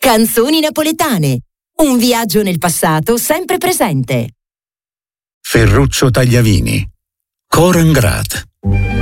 Canzoni napoletane. Un viaggio nel passato sempre presente. Ferruccio Tagliavini. Korengrat.